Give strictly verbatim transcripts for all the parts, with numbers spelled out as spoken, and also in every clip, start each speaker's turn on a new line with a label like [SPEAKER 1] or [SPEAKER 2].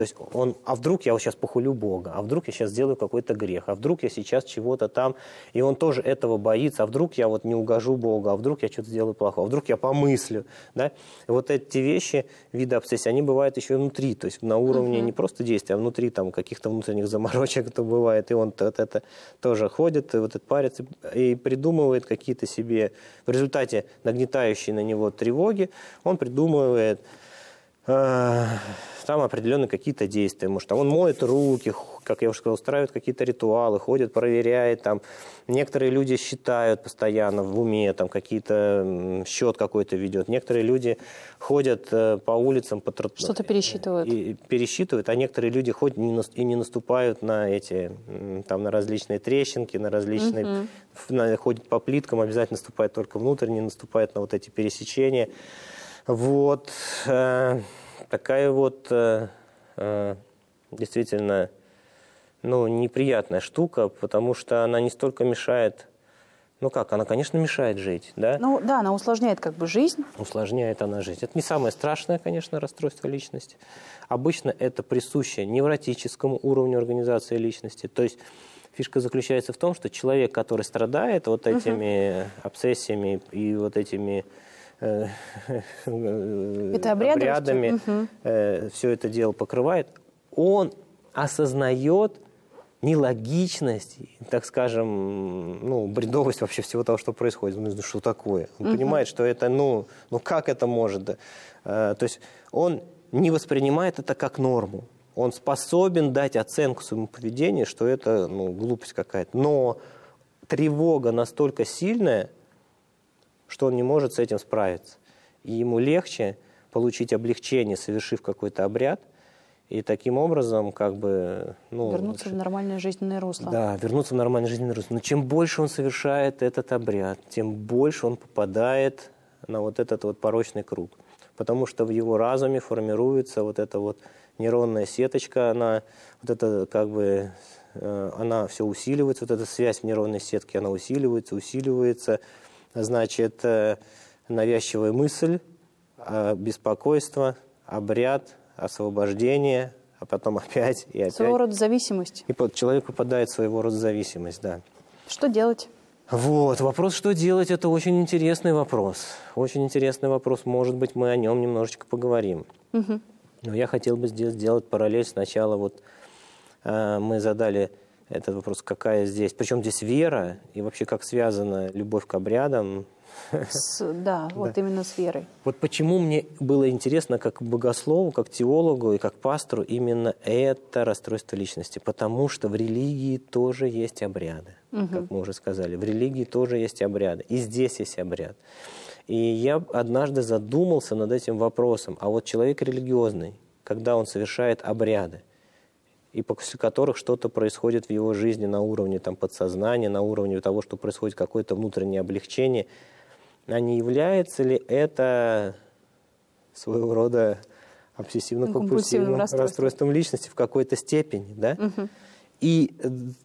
[SPEAKER 1] То есть он, а вдруг я вот сейчас похулю Бога, а вдруг я сейчас сделаю какой-то грех, а вдруг я сейчас чего-то там, и он тоже этого боится, а вдруг я вот не угожу Богу, а вдруг я что-то сделаю плохое, а вдруг я помыслю, да? И вот эти вещи, виды обсессии, они бывают еще и внутри, то есть на уровне uh-huh. не просто действия, а внутри там каких-то внутренних заморочек это бывает, и он вот это тоже ходит, и вот этот парится, и придумывает какие-то себе, в результате нагнетающей на него тревоги, он придумывает там определенные какие-то действия. Может, там он моет руки, как я уже сказал, устраивает какие-то ритуалы, ходит, проверяет. Там. Некоторые люди считают постоянно в уме, там какие-то счет какой-то ведет. Некоторые люди ходят по улицам, по тротуарам.
[SPEAKER 2] Что-то пересчитывают.
[SPEAKER 1] И, пересчитывают, а некоторые люди ходят и не наступают на эти, там, на различные трещинки, на различные... Uh-huh. На, ходят по плиткам, обязательно наступают только внутрь, не наступают на вот эти пересечения. Вот э, такая вот э, э, действительно ну, неприятная штука, потому что она не столько мешает, ну как, она, конечно, мешает жить, да?
[SPEAKER 2] Ну да, она усложняет как бы жизнь.
[SPEAKER 1] Усложняет она жизнь. Это не самое страшное, конечно, расстройство личности. Обычно это присуще невротическому уровню организации личности, то есть фишка заключается в том, что человек, который страдает вот этими uh-huh. обсессиями и вот этими это
[SPEAKER 2] обрядами,
[SPEAKER 1] угу. э, все это дело покрывает, он осознает нелогичность, так скажем, ну, бредовость вообще всего того, что происходит. Ну, что такое? Он угу. понимает, что это, ну, ну как это может? Э, то есть он не воспринимает это как норму. Он способен дать оценку своему поведению, что это, ну, глупость какая-то. Но тревога настолько сильная, что он не может с этим справиться. И ему легче получить облегчение, совершив какой-то обряд, и таким образом как бы... Ну,
[SPEAKER 2] вернуться в нормальное жизненное русло.
[SPEAKER 1] Да, вернуться в нормальное жизненное русло. Но чем больше он совершает этот обряд, тем больше он попадает на вот этот вот порочный круг. Потому что в его разуме формируется вот эта вот нейронная сеточка, она вот это как бы... Она все усиливается, вот эта связь в нейронной сетке, она усиливается, усиливается. Значит, навязчивая мысль, беспокойство, обряд, освобождение, а потом опять и опять.
[SPEAKER 2] Своего рода зависимость.
[SPEAKER 1] И человек попадает в своего рода зависимость, да.
[SPEAKER 2] Что делать?
[SPEAKER 1] Вот, вопрос, что делать, это очень интересный вопрос. Очень интересный вопрос, может быть, мы о нем немножечко поговорим. Угу. Но я хотел бы здесь сделать параллель. Сначала вот э, мы задали... этот вопрос, какая здесь, причем здесь вера, и вообще как связана любовь к обрядам.
[SPEAKER 2] С, да, вот да. именно с верой.
[SPEAKER 1] Вот почему мне было интересно как богослову, как теологу и как пастору именно это расстройство личности. Потому что в религии тоже есть обряды, угу. как мы уже сказали. В религии тоже есть обряды, и здесь есть обряд. И я однажды задумался над этим вопросом. А вот человек религиозный, когда он совершает обряды, и после которых что-то происходит в его жизни на уровне там, подсознания, на уровне того, что происходит какое-то внутреннее облегчение, а не является ли это своего рода обсессивно-компульсивным расстройством. расстройством личности в какой-то степени? Да? Угу. И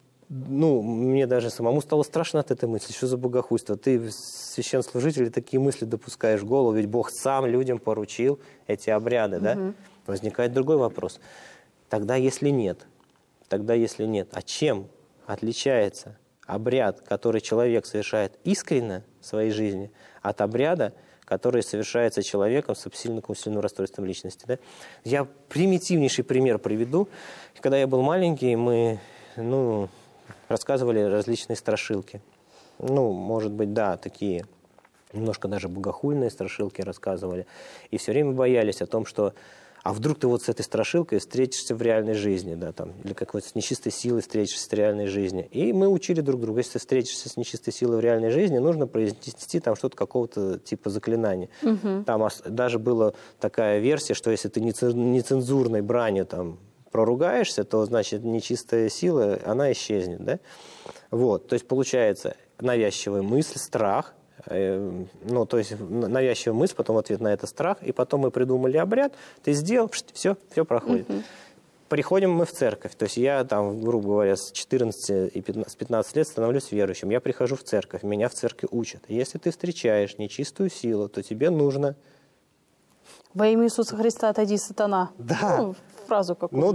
[SPEAKER 1] ну, мне даже самому стало страшно от этой мысли. Что за богохульство? Ты, священнослужитель, такие мысли допускаешь в голову, ведь Бог сам людям поручил эти обряды. Угу. Да? Возникает другой вопрос. Тогда, если нет, тогда, если нет, а чем отличается обряд, который человек совершает искренне в своей жизни, от обряда, который совершается человеком с обсессивно-компульсивным расстройством личности? Да? Я примитивнейший пример приведу. Когда я был маленький, мы ну, рассказывали различные страшилки. Ну, может быть, да, такие немножко даже богохульные страшилки рассказывали. И все время боялись о том, что а вдруг ты вот с этой страшилкой встретишься в реальной жизни, да, там, или какой-то с нечистой силой встретишься в реальной жизни. И мы учили друг друга, если ты встретишься с нечистой силой в реальной жизни, нужно произнести там что-то какого-то типа заклинания. Угу. Там даже была такая версия, что если ты нецензурной бранью там проругаешься, то, значит, нечистая сила, она исчезнет, да? Вот, то есть получается навязчивая мысль, страх, ну, то есть навязчивая мысль, потом в ответ на это страх, и потом мы придумали обряд, ты сделал, все, все проходит. Uh-huh. Приходим мы в церковь, то есть я там, грубо говоря, с четырнадцати и пятнадцати лет становлюсь верующим, я прихожу в церковь, меня в церкви учат. Если ты встречаешь нечистую силу, то тебе нужно...
[SPEAKER 2] Во имя Иисуса Христа отойди, сатана.
[SPEAKER 1] Да.
[SPEAKER 2] Ну, фразу какую-то.
[SPEAKER 1] Ну